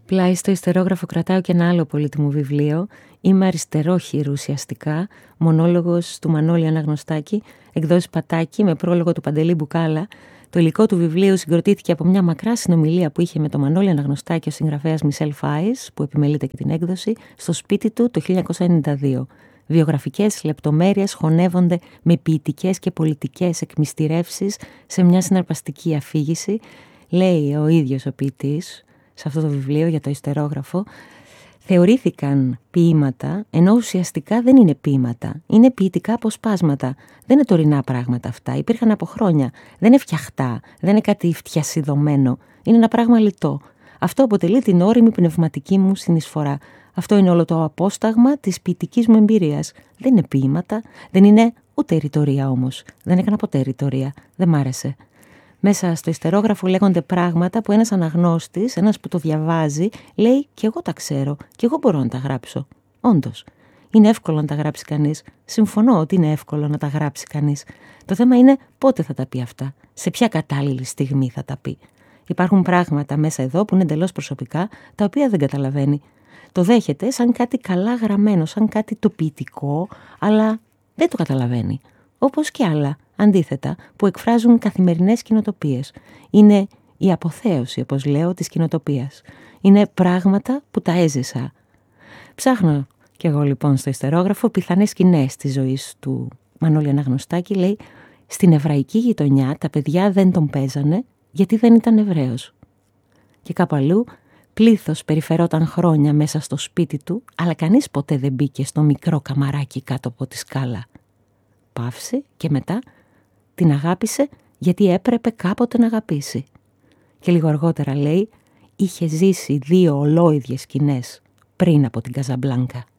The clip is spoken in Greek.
Πλάι στο ιστερόγραφο κρατάω και ένα άλλο πολύτιμο βιβλίο. Είμαι αριστερόχειρου ουσιαστικά, μονόλογος του Μανώλη Αναγνωστάκη, εκδόσεις Πατάκη με πρόλογο του Παντελή Μπουκάλα. Το υλικό του βιβλίου συγκροτήθηκε από μια μακρά συνομιλία που είχε με τον Μανώλη Αναγνωστάκη ο συγγραφέας Μισελ Φάις, που επιμελείται και την έκδοση, στο σπίτι του το 1992. Βιογραφικές λεπτομέρειες χωνεύονται με ποιητικές και πολιτικές εκμυστηρεύσεις σε μια συναρπαστική αφήγηση. Λέει ο ίδιος ο ποιητής σε αυτό το βιβλίο για το ιστερόγραφο, θεωρήθηκαν ποίηματα, ενώ ουσιαστικά δεν είναι ποίηματα. Είναι ποιητικά αποσπάσματα. Δεν είναι τωρινά πράγματα αυτά. Υπήρχαν από χρόνια. Δεν είναι φτιαχτά. Δεν είναι κάτι φτιασιδωμένο. Είναι ένα πράγμα λιτό. Αυτό αποτελεί την ώριμη πνευματική μου συνεισφορά. Αυτό είναι όλο το απόσταγμα της ποιητικής μου εμπειρίας. Δεν είναι ποίηματα. Δεν είναι ούτε ρητορία όμως. Δεν έκανα ποτέ ρητορία. Δεν μ' άρεσε. Μέσα στο ιστερόγραφο λέγονται πράγματα που ένας αναγνώστης, ένας που το διαβάζει, λέει «και εγώ τα ξέρω, και εγώ μπορώ να τα γράψω». Όντως, είναι εύκολο να τα γράψει κανείς. Συμφωνώ ότι είναι εύκολο να τα γράψει κανείς. Το θέμα είναι πότε θα τα πει αυτά, σε ποια κατάλληλη στιγμή θα τα πει. Υπάρχουν πράγματα μέσα εδώ που είναι εντελώς προσωπικά, τα οποία δεν καταλαβαίνει. Το δέχεται σαν κάτι καλά γραμμένο, σαν κάτι το ποιητικό, αλλά δεν το καταλαβαίνει. Όπως και άλλα, αντίθετα, που εκφράζουν καθημερινές κοινοτοπίες. Είναι η αποθέωση, όπως λέω, της κοινοτοπίας. Είναι πράγματα που τα έζησα. Ψάχνω κι εγώ λοιπόν στο ιστερόγραφο πιθανές σκηνές της ζωής του Μανώλη Αναγνωστάκη. Λέει, στην εβραϊκή γειτονιά τα παιδιά δεν τον παίζανε γιατί δεν ήταν Εβραίος. Και κάπου αλλού, πλήθος περιφερόταν χρόνια μέσα στο σπίτι του, αλλά κανείς ποτέ δεν μπήκε στο μικρό καμαράκι κάτω από τη σκάλα. Παύση και μετά την αγάπησε γιατί έπρεπε κάποτε να αγαπήσει. Και λίγο αργότερα λέει, είχε ζήσει 2 ολόιδιες σκηνές πριν από την Καζαμπλάνκα.